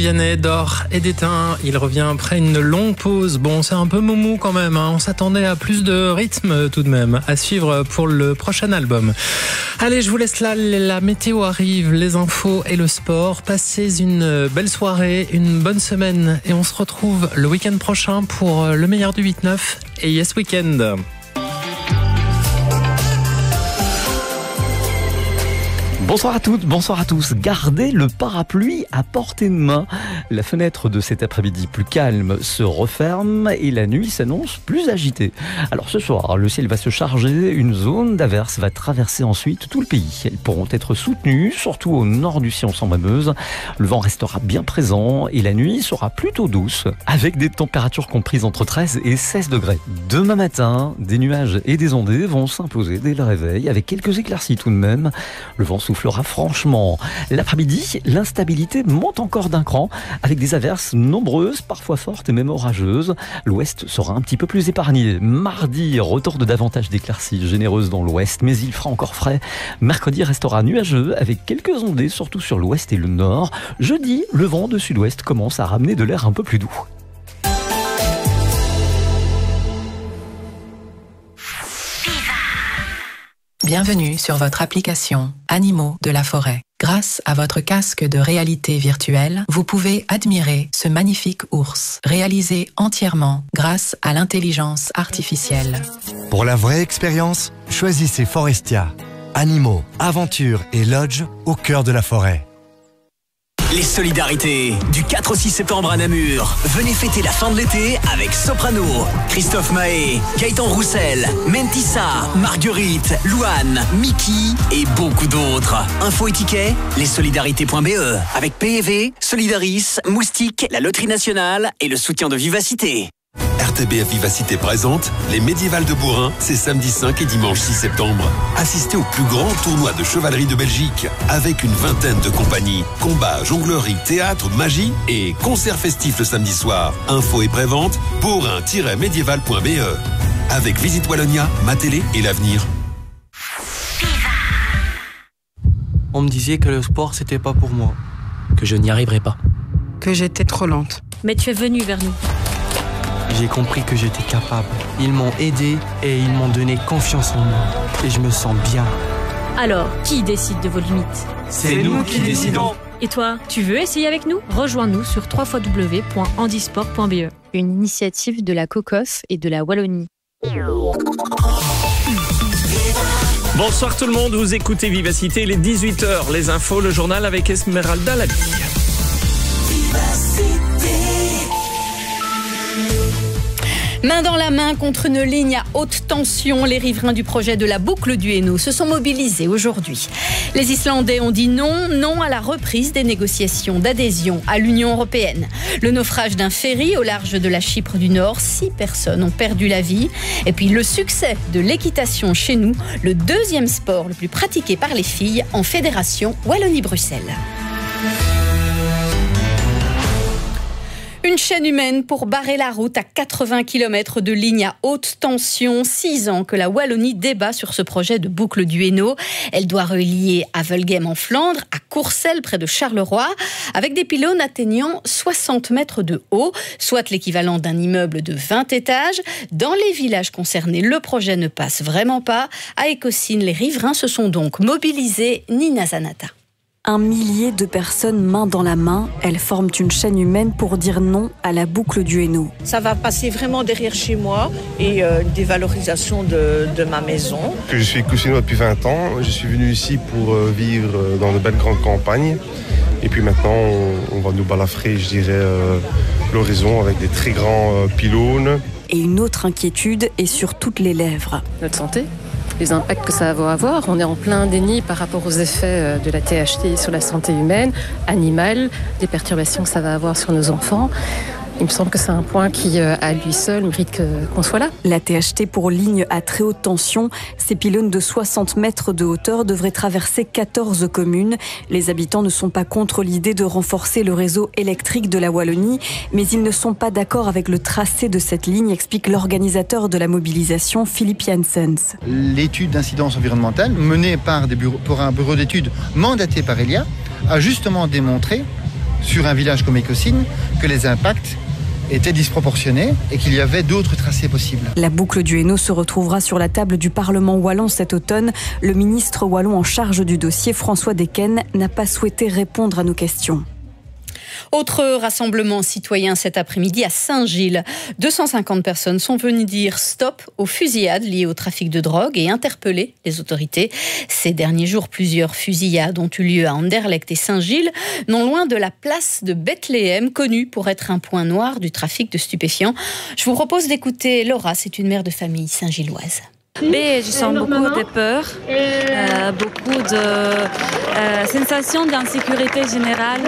Vianney d'or et d'éteint, il revient après une longue pause. Bon, c'est un peu moumou quand même, hein. On s'attendait à plus de rythme tout de même, à suivre pour le prochain album. Allez, je vous laisse là, la météo arrive, les infos et le sport. Passez une belle soirée, une bonne semaine et on se retrouve le week-end prochain pour le meilleur du 8-9 et Yes Weekend. Bonsoir à toutes, bonsoir à tous. Gardez le parapluie à portée de main. La fenêtre de cet après-midi plus calme se referme et la nuit s'annonce plus agitée. Alors ce soir, le ciel va se charger, une zone d'averse va traverser ensuite tout le pays. Elles pourront être soutenues, surtout au nord du Sion-en-Meuse. Le vent restera bien présent et la nuit sera plutôt douce, avec des températures comprises entre 13 et 16 degrés. Demain matin, des nuages et des ondées vont s'imposer dès le réveil, avec quelques éclaircies tout de même. Le vent soufflera franchement. L'après-midi, l'instabilité monte encore d'un cran, avec des averses nombreuses, parfois fortes et même orageuses. L'ouest sera un petit peu plus épargné. Mardi, retour de davantage d'éclaircies généreuses dans l'ouest, mais il fera encore frais. Mercredi restera nuageux, avec quelques ondées, surtout sur l'ouest et le nord. Jeudi, le vent de sud-ouest commence à ramener de l'air un peu plus doux. Bienvenue sur votre application Animaux de la forêt. Grâce à votre casque de réalité virtuelle, vous pouvez admirer ce magnifique ours, réalisé entièrement grâce à l'intelligence artificielle. Pour la vraie expérience, choisissez Forestia. Animaux, aventures et lodge au cœur de la forêt. Les solidarités, du 4 au 6 septembre à Namur. Venez fêter la fin de l'été avec Soprano, Christophe Mahé, Gaëtan Roussel, Mentissa, Marguerite, Louane, Mickey et beaucoup d'autres. Infos et tickets, lessolidarités.be. Avec PEV, Solidaris, Moustique, la Loterie Nationale et le soutien de Vivacité. RTBF Vivacité présente les Médiévales de Bourrin, c'est samedi 5 et dimanche 6 septembre. Assistez au plus grand tournoi de chevalerie de Belgique avec une vingtaine de compagnies. Combats, jonglerie, théâtre, magie et concert festif le samedi soir. Info et prévente, bourrin-médiéval.be. Avec Visite Wallonia, Ma Télé et l'avenir. On me disait que le sport c'était pas pour moi, Que je n'y arriverai pas. Que j'étais trop lente. Mais tu es venu vers nous. j'ai compris que j'étais capable. Ils m'ont aidé et ils m'ont donné confiance en moi. Et je me sens bien. Alors, qui décide de vos limites? C'est nous qui décidons. Et toi, tu veux essayer avec nous? Rejoins-nous sur www.handisport.be. Une initiative de la COCOF et de la Wallonie. Bonsoir tout le monde, vous écoutez Vivacité, il est 18h, les infos, le journal avec Esmeralda Labi. Main dans la main contre une ligne à haute tension, les riverains du projet de la boucle du Hainaut se sont mobilisés aujourd'hui. Les Islandais ont dit non à la reprise des négociations d'adhésion à l'Union européenne. Le naufrage d'un ferry au large de la Chypre du Nord, 6 personnes ont perdu la vie. Et puis le succès de l'équitation chez nous, le deuxième sport le plus pratiqué par les filles en fédération Wallonie-Bruxelles. Une chaîne humaine pour barrer la route à 80 km de ligne à haute tension. 6 ans que la Wallonie débat sur ce projet de boucle du Hainaut. Elle doit relier Avelgem en Flandre à Courcelles près de Charleroi avec des pylônes atteignant 60 mètres de haut, soit l'équivalent d'un immeuble de 20 étages. Dans les villages concernés, le projet ne passe vraiment pas. À Écosine, les riverains se sont donc mobilisés. Nina Zanata. 1 millier de personnes main dans la main, elles forment une chaîne humaine pour dire non à la boucle du Hainaut. Ça va passer vraiment derrière chez moi et une dévalorisation de ma maison. Je suis coussinois depuis 20 ans, je suis venu ici pour vivre dans de belles grandes campagnes et puis maintenant on va nous balafrer, je dirais, l'horizon avec des très grands pylônes. Et une autre inquiétude est sur toutes les lèvres. Notre santé, les impacts que ça va avoir. On est en plein déni par rapport aux effets de la THT sur la santé humaine, animale, des perturbations que ça va avoir sur nos enfants. Il me semble que c'est un point qui, à lui seul, mérite qu'on soit là. La THT pour ligne à très haute tension, ces pylônes de 60 mètres de hauteur devraient traverser 14 communes. Les habitants ne sont pas contre l'idée de renforcer le réseau électrique de la Wallonie, mais ils ne sont pas d'accord avec le tracé de cette ligne, explique l'organisateur de la mobilisation, Philippe Janssens. L'étude d'incidence environnementale menée par un bureau d'études mandaté par Elia a justement démontré sur un village comme Écosine que les impacts étaient disproportionnés et qu'il y avait d'autres tracés possibles. La boucle du Hainaut se retrouvera sur la table du Parlement wallon cet automne. Le ministre wallon en charge du dossier, François Decken, n'a pas souhaité répondre à nos questions. Autre rassemblement citoyen cet après-midi à Saint-Gilles. 250 personnes sont venues dire stop aux fusillades liées au trafic de drogue et interpeller les autorités. Ces derniers jours, plusieurs fusillades ont eu lieu à Anderlecht et Saint-Gilles, non loin de la place de Bethléem, connue pour être un point noir du trafic de stupéfiants. Je vous propose d'écouter Laura, c'est une mère de famille saint-gilloise. Mais je sens beaucoup de peur, beaucoup de sensations d'insécurité générale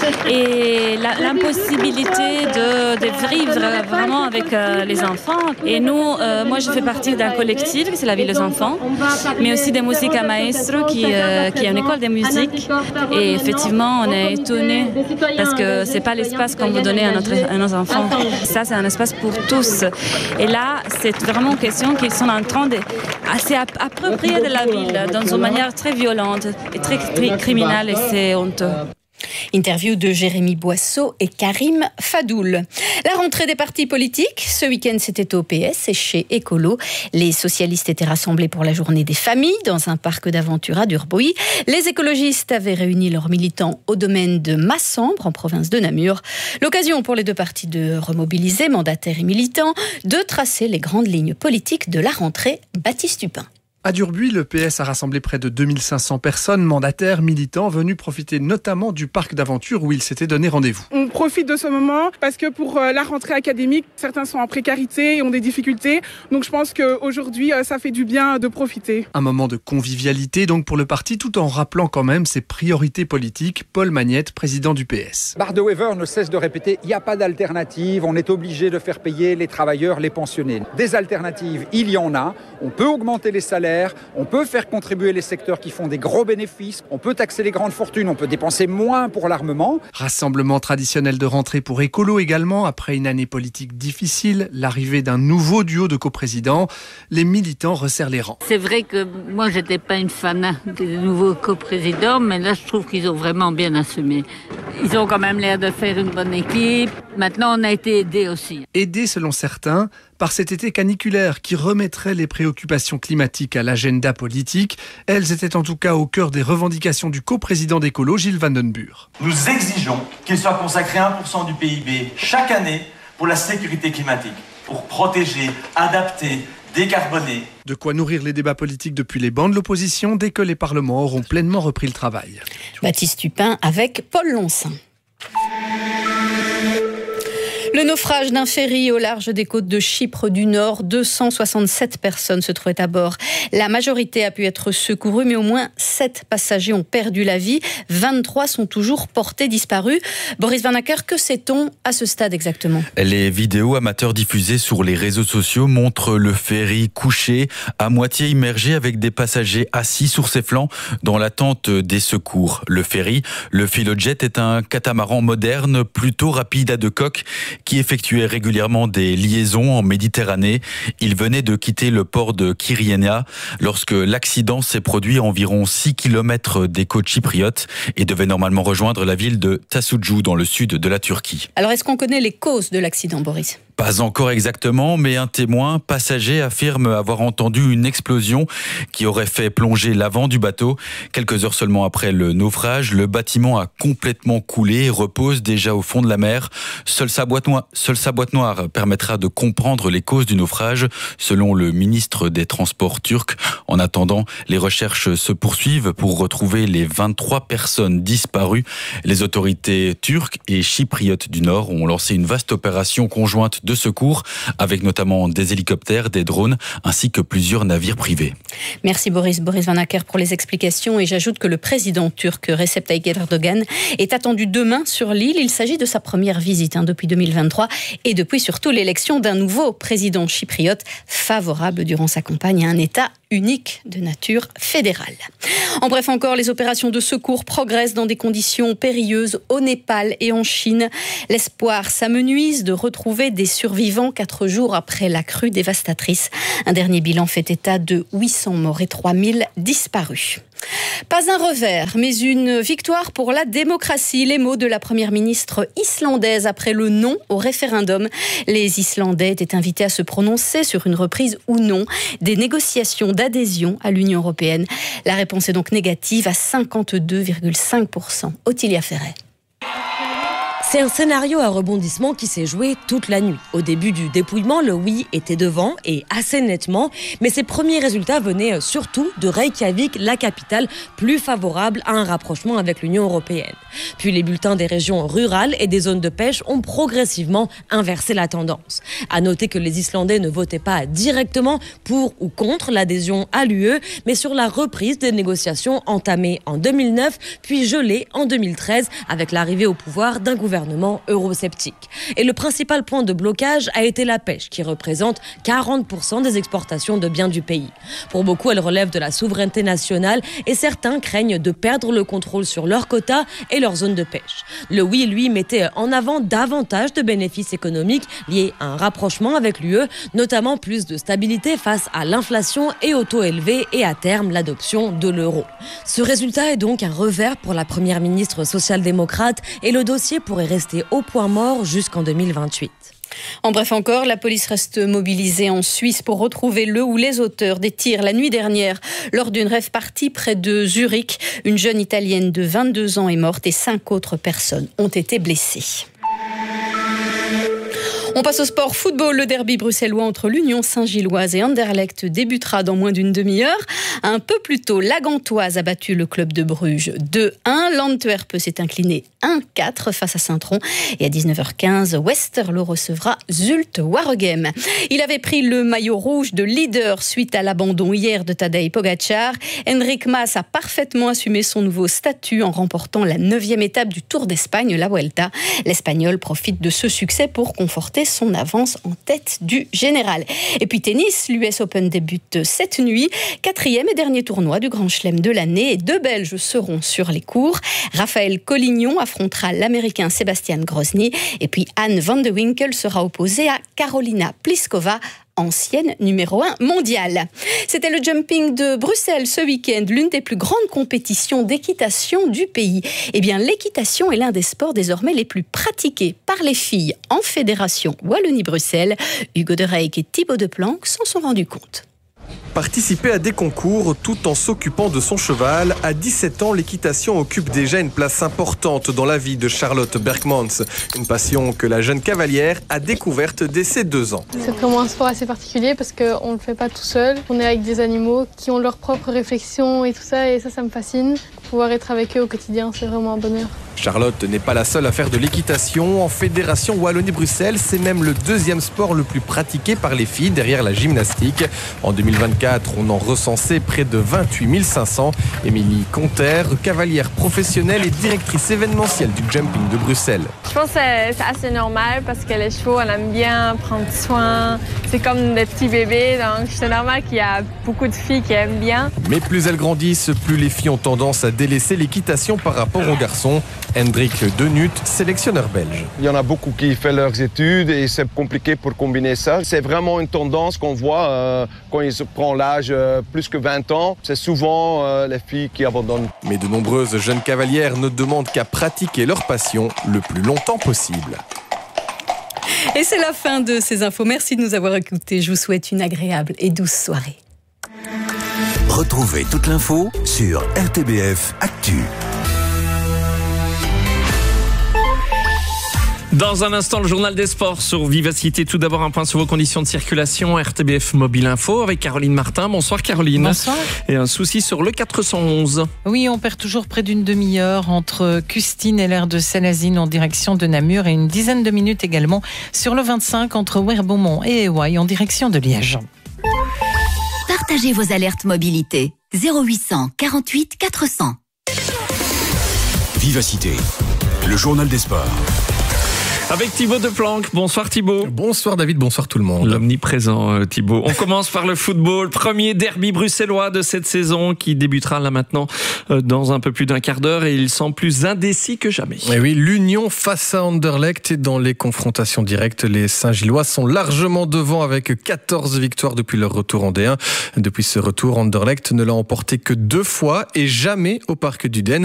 et l'impossibilité de vivre vraiment avec les enfants. Et nous, moi je fais partie d'un collectif, c'est la Ville aux enfants, mais aussi de Musica Maestro qui est une école de musique. Et effectivement, on est étonnés parce que c'est pas l'espace qu'on veut donner à nos enfants. Ça, c'est un espace pour tous. Et là, c'est vraiment une question qu'ils sont en train de assez approprié de la ville, dans une manière très violente et très criminelle, et c'est honteux. Interview de Jérémy Boisseau et Karim Fadoul. La rentrée des partis politiques, ce week-end c'était au PS et chez Écolo. Les socialistes étaient rassemblés pour la journée des familles dans un parc d'aventure à Durbuy. Les écologistes avaient réuni leurs militants au domaine de Massambre en province de Namur. L'occasion pour les deux partis de remobiliser mandataires et militants, de tracer les grandes lignes politiques de la rentrée. Baptiste Dupin. À Durbuy, le PS a rassemblé près de 2500 personnes, mandataires, militants, venus profiter notamment du parc d'aventure où ils s'étaient donné rendez-vous. On profite de ce moment parce que pour la rentrée académique, certains sont en précarité et ont des difficultés. Donc je pense qu'aujourd'hui, ça fait du bien de profiter. Un moment de convivialité donc pour le parti, tout en rappelant quand même ses priorités politiques. Paul Magnette, président du PS. Bart de Wever ne cesse de répéter, il n'y a pas d'alternative, on est obligé de faire payer les travailleurs, les pensionnés. Des alternatives, il y en a. On peut augmenter les salaires. On peut faire contribuer les secteurs qui font des gros bénéfices, on peut taxer les grandes fortunes, on peut dépenser moins pour l'armement. Rassemblement traditionnel de rentrée pour Écolo également, après une année politique difficile, l'arrivée d'un nouveau duo de coprésidents, les militants resserrent les rangs. C'est vrai que moi j'étais pas une fan des nouveaux coprésidents, mais là je trouve qu'ils ont vraiment bien assumé. Ils ont quand même l'air de faire une bonne équipe. Maintenant on a été aidés aussi. Aidés selon certains par cet été caniculaire qui remettrait les préoccupations climatiques à l'agenda politique. Elles étaient en tout cas au cœur des revendications du coprésident d'Écolo, Gilles Vandenbuur. Nous exigeons qu'il soit consacré 1% du PIB chaque année pour la sécurité climatique, pour protéger, adapter, décarboner. De quoi nourrir les débats politiques depuis les bancs de l'opposition dès que les parlements auront pleinement repris le travail. Baptiste Dupin avec Paul Lonsin. Le naufrage d'un ferry au large des côtes de Chypre du Nord, 267 personnes se trouvaient à bord. La majorité a pu être secourue, mais au moins 7 passagers ont perdu la vie. 23 sont toujours portés disparus. Boris Van Acker, que sait-on à ce stade exactement ? Les vidéos amateurs diffusées sur les réseaux sociaux montrent le ferry couché, à moitié immergé avec des passagers assis sur ses flancs dans l'attente des secours. Le ferry, le Philojet, est un catamaran moderne, plutôt rapide à 2 coques, qui effectuait régulièrement des liaisons en Méditerranée. Il venait de quitter le port de Kirienia lorsque l'accident s'est produit à environ 6 km des côtes chypriotes et devait normalement rejoindre la ville de Tasucu dans le sud de la Turquie. Alors est-ce qu'on connaît les causes de l'accident, Boris ? Pas encore exactement, mais un témoin passager affirme avoir entendu une explosion qui aurait fait plonger l'avant du bateau. Quelques heures seulement après le naufrage, le bâtiment a complètement coulé et repose déjà au fond de la mer. Seule sa boîte noire permettra de comprendre les causes du naufrage, selon le ministre des Transports turc. En attendant, les recherches se poursuivent pour retrouver les 23 personnes disparues. Les autorités turques et chypriotes du Nord ont lancé une vaste opération conjointe de secours, avec notamment des hélicoptères, des drones, ainsi que plusieurs navires privés. Merci Boris Van Acker pour les explications. Et j'ajoute que le président turc Recep Tayyip Erdogan est attendu demain sur l'île. Il s'agit de sa première visite depuis 2023 et depuis surtout l'élection d'un nouveau président chypriote favorable durant sa campagne à un État unique de nature fédérale. En bref, encore, les opérations de secours progressent dans des conditions périlleuses au Népal et en Chine. L'espoir s'amenuise de retrouver des survivants 4 jours après la crue dévastatrice. Un dernier bilan fait état de 800 morts et 3000 disparus. Pas un revers, mais une victoire pour la démocratie. Les mots de la première ministre islandaise après le non au référendum. Les Islandais étaient invités à se prononcer sur une reprise ou non des négociations d'adhésion à l'Union européenne. La réponse est donc négative à 52,5%. Ottilia Ferret. C'est un scénario à rebondissement qui s'est joué toute la nuit. Au début du dépouillement, le oui était devant et assez nettement, mais ses premiers résultats venaient surtout de Reykjavik, la capitale, plus favorable à un rapprochement avec l'Union européenne. Puis les bulletins des régions rurales et des zones de pêche ont progressivement inversé la tendance. À noter que les Islandais ne votaient pas directement pour ou contre l'adhésion à l'UE, mais sur la reprise des négociations entamées en 2009, puis gelées en 2013 avec l'arrivée au pouvoir d'un gouvernement eurosceptique. Et le principal point de blocage a été la pêche, qui représente 40% des exportations de biens du pays. Pour beaucoup, elle relève de la souveraineté nationale et certains craignent de perdre le contrôle sur leurs quotas et leurs zones de pêche. Le oui, lui, mettait en avant davantage de bénéfices économiques liés à un rapprochement avec l'UE, notamment plus de stabilité face à l'inflation et aux taux élevés et à terme l'adoption de l'euro. Ce résultat est donc un revers pour la première ministre social-démocrate et le dossier pourrait rester au point mort jusqu'en 2028. En bref encore, la police reste mobilisée en Suisse pour retrouver le ou les auteurs des tirs la nuit dernière lors d'une rave party près de Zurich. Une jeune Italienne de 22 ans est morte et 5 autres personnes ont été blessées. On passe au sport football. Le derby bruxellois entre l'Union Saint-Gilloise et Anderlecht débutera dans moins d'une demi-heure. Un peu plus tôt, la Gantoise a battu le club de Bruges 2-1. L'Antwerp s'est incliné 1-4 face à Saint-Tron. Et à 19h15, Westerlo recevra Zulte Waregem. Il avait pris le maillot rouge de leader suite à l'abandon hier de Tadej Pogačar. Enric Mas a parfaitement assumé son nouveau statut en remportant la 9e étape du Tour d'Espagne, la Vuelta. L'Espagnol profite de ce succès pour conforter son avance en tête du général. Et puis tennis, l'US Open débute cette nuit. 4e et dernier tournoi du Grand Chelem de l'année. Et 2 Belges seront sur les cours. Raphaël Collignon affrontera l'Américain Sébastien Grozny. Et puis Anne van de Winkel sera opposée à Karolina Pliskova, ancienne numéro 1 mondiale. C'était le jumping de Bruxelles ce week-end, l'une des plus grandes compétitions d'équitation du pays. Eh bien, l'équitation est l'un des sports désormais les plus pratiqués par les filles en fédération Wallonie-Bruxelles. Hugo de Reyck et Thibaut Deplanck s'en sont rendus compte. Participer à des concours tout en s'occupant de son cheval. À 17 ans, l'équitation occupe déjà une place importante dans la vie de Charlotte Berkmans. Une passion que la jeune cavalière a découverte dès ses 2 ans. C'est vraiment un sport assez particulier parce qu'on ne le fait pas tout seul. On est avec des animaux qui ont leurs propres réflexions et tout ça, et ça me fascine. Pouvoir être avec eux au quotidien, c'est vraiment un bonheur. Charlotte n'est pas la seule à faire de l'équitation. En fédération Wallonie-Bruxelles, c'est même le 2e sport le plus pratiqué par les filles derrière la gymnastique. En 2024, on en recensait près de 28 500. Émilie Conter, cavalière professionnelle et directrice événementielle du jumping de Bruxelles. Je pense que c'est assez normal parce que les chevaux, on aime bien prendre soin. C'est comme des petits bébés, donc c'est normal qu'il y a beaucoup de filles qui aiment bien. Mais plus elles grandissent, plus les filles ont tendance à délaisser l'équitation par rapport aux garçons. Hendrik Denut, sélectionneur belge. Il y en a beaucoup qui font leurs études et c'est compliqué pour combiner ça. C'est vraiment une tendance qu'on voit quand ils prennent l'âge plus que 20 ans. C'est souvent les filles qui abandonnent. Mais de nombreuses jeunes cavalières ne demandent qu'à pratiquer leur passion le plus longtemps possible. Et c'est la fin de ces infos. Merci de nous avoir écoutés. Je vous souhaite une agréable et douce soirée. Retrouvez toute l'info sur RTBF Actu. Dans un instant, le journal des sports sur Vivacité. Tout d'abord, un point sur vos conditions de circulation. RTBF Mobile Info avec Caroline Martin. Bonsoir Caroline. Bonsoir. Et un souci sur le 411. Oui, on perd toujours près d'une demi-heure entre Custine et l'aire de Salazine en direction de Namur et une dizaine de minutes également sur le 25 entre Werbomont et Éouaille en direction de Liège. Partagez vos alertes mobilité. 0800 48 400. Vivacité, le journal des sports. Avec Thibaut Deplanque. Bonsoir Thibaut. Bonsoir David, bonsoir tout le monde. L'omniprésent Thibaut. On commence par le football. Premier derby bruxellois de cette saison qui débutera là maintenant dans un peu plus d'un quart d'heure et il semble plus indécis que jamais. Et oui, l'Union face à Anderlecht et dans les confrontations directes, les Saint-Gillois sont largement devant avec 14 victoires depuis leur retour en D1. Depuis ce retour, Anderlecht ne l'a emporté que 2 fois et jamais au Parc du Den.